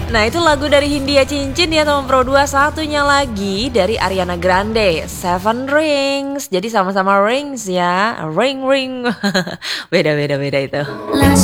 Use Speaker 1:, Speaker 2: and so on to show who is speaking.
Speaker 1: Nah itu lagu dari Hindia Cincin ya teman Pro 2. Satunya lagi dari Ariana Grande, Seven Rings. Jadi sama-sama rings ya, ring ring. Beda-beda itu.